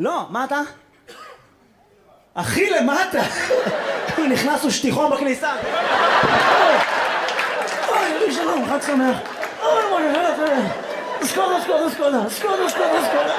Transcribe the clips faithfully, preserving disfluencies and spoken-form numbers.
לא, מה אתה? הכי למטה! הוא נכנס ושטיחון בכניסה. אוי, שלום, חג שמח. אוי, מה נהלת? סקודה, סקודה, סקודה, סקודה, סקודה, סקודה.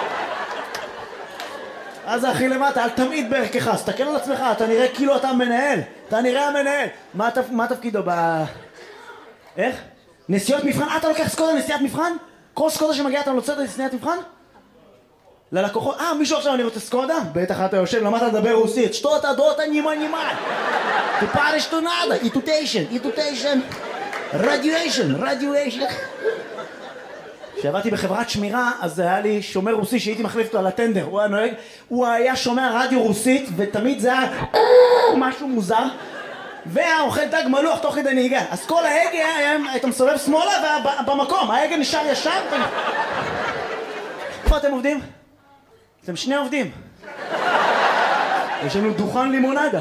אז זה הכי למטה, אל תמיד בערכך, סתכל על עצמך, אתה נראה כאילו אתה מנהל. אתה נראה המנהל. מה תפקידו ב... איך? נסיעות מבחן? אתה לוקח סקודה נסיעת מבחן? כל סקודה שמגיעה אתה נוצרת לנסיעת מבחן? ללקוחות, אה, מישהו עכשיו אני רוצה סקודה? בטח אתה יושב, למדת לדבר רוסית. שטו אתה דו אתה נימה נימה. תפאר שטו נדה, איטוטיישן, איטוטיישן, רדיואשן, רדיואשן. כשעבדתי בחברת שמירה, אז היה לי שומר רוסי שהייתי מחליף אותו על הטנדר. הוא היה נוהג, הוא היה שומע רדיו רוסית, ותמיד זה היה משהו מוזר. והיה אוכל דג מלוח תוך כדי נהיגה. אז כל ההגה היה, היית מסובב שמאלה, ובמקום, ההגה נשאר ישר. איפה אתם עובדים? אתם שני עובדים. יש לנו דוכן לימונדה.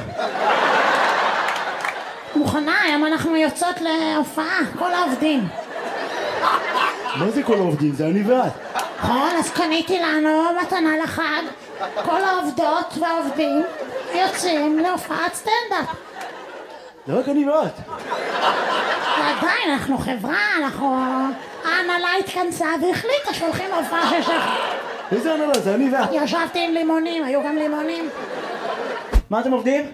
מוכנה, היום אנחנו יוצאות להופעה, כל העובדים. מה זה כל העובדים? זה אני ואת. נכון, אז קניתי לנו מתנה לחג. כל העובדות והעובדים יוצאים להופעת סטנדאפ. זה רק אני ואת. ועדיין, אנחנו חברה, אנחנו... ההנהלה התכנסה והחליטה שהולכים להופעה של שחר. איזה הנהלה? זה אני ואת. ישבתי עם לימונים, היו גם לימונים. מה אתם עובדים?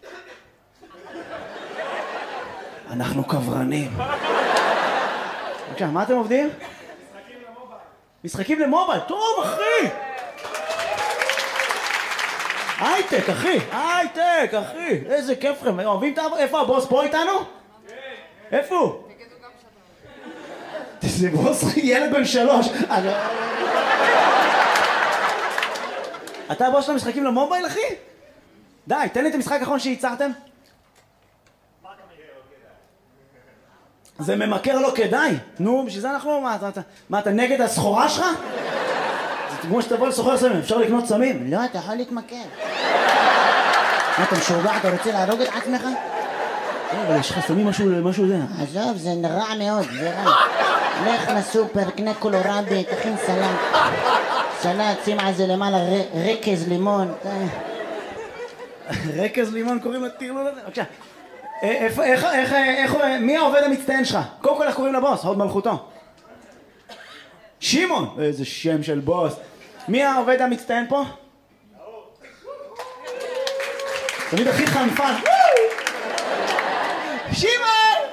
אנחנו קברנים. בבקשה, מה אתם עובדים? משחקים למובייל. משחקים למובייל? טוב, אחי! הייטק, אחי! הייטק, אחי! איזה כיף לכם. אוהבים את ה... איפה הבוס? פה איתנו? כן. איפה הוא? זה בוס ילד בן שלוש. אתה הבוס של המשחקים למובייל, אחי? די, תן לי את המשחק האחרון שייצרתם. זה ממכר לא כדאי. נו, בשביל זה אנחנו... מה, אתה, מה, אתה נגד הסחורה שלך? זה כמו שתבוא לסוחר סמים, אפשר לקנות סמים? לא, אתה יכול להתמכר. מה, אתה משוגע? אתה רוצה להרוג את עצמך? אבל יש לך סמים משהו, משהו זה. עזוב, זה רע מאוד, זה רע. לך לסופר, קנה קולורבי, תכין סלט. סלט, שים על זה למעלה רקז לימון. רקז לימון קוראים לתרלול הזה? בבקשה. איך, איך, איך, איך, מי העובד המצטיין שלך? קודם כל איך קוראים לבוס? הוד מלכותו. שמעון! איזה שם של בוס. מי העובד המצטיין פה? תמיד הכי חנפן. שמעון!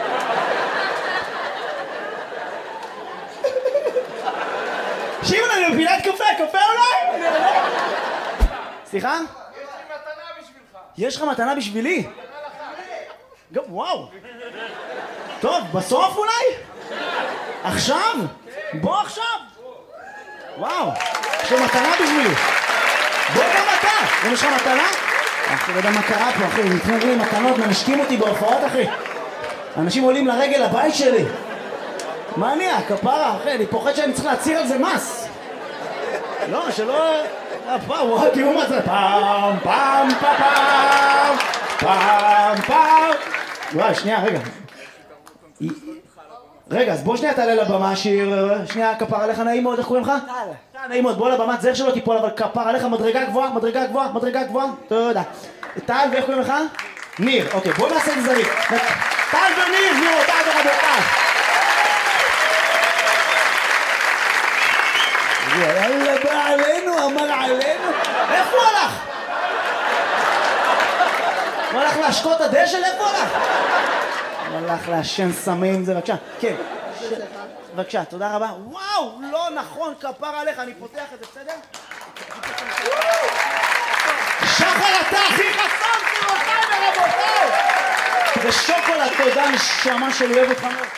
שמעון, אני מפילת קפה, קפה אולי? סליחה? יש לי מתנה בשבילך. יש לך מתנה בשבילי? גם, וואו. טוב, בסוף אולי? עכשיו? בוא עכשיו. וואו, יש לך מתנה בשבילי. בוא גם אתה. גם יש לך מתנה? אחי, לא יודע מה קרה פה, אחי. נתנו לי מתנות, מנשקים אותי בהופעות, אחי. אנשים עולים לרגל לבית שלי. מה אני? הכפרה, אחי, אני פוחד שאני צריך להצהיר על זה מס. לא, שלא... וואו, תראו מה זה. פעם, פעם, פעם, פעם, פעם. וואי, שנייה, רגע. רגע, אז בוא שנייה תעלה לבמה, שיר, שנייה, כפר עליך, נעים מאוד, איך קוראים לך? טל. טל, נעים מאוד, בוא לבמה, זר שלא תיפול, אבל כפר עליך, מדרגה גבוהה, מדרגה גבוהה, מדרגה גבוהה, תודה. טל, ואיך קוראים לך? ניר, אוקיי, בוא נעשה את זה זריק. טל וניר, ניר, טל ורבותיי. יאללה, בא עלינו, אמר עלינו. איפה הוא הלך? הוא הלך להשקות הדשא? איפה הוא הלך? הוא הלך להשן סמים, זה בבקשה. כן. בבקשה, תודה רבה. וואו, לא נכון, כפר עליך, אני פותח את זה, בסדר? שחר, אתה הכי חסם, גבירותיי ורבותיי! זה שוקולד, תודה, נשמה שלי, אוהב אותך מאוד.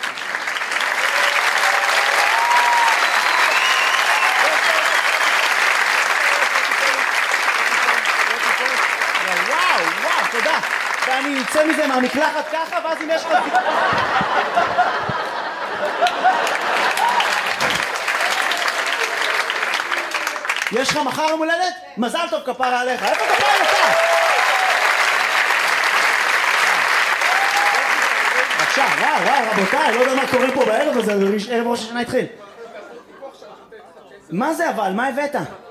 תודה. ואני יוצא מזה מהמקלחת ככה, ואז אם יש לך... יש לך מחר יום הולדת? מזל טוב כפרה עליך. איפה כפרה עליך? בבקשה, וואו, וואו, רבותיי, לא יודע מה קורה פה בערב הזה, ערב ראש השנה התחיל. מה זה אבל? מה הבאת?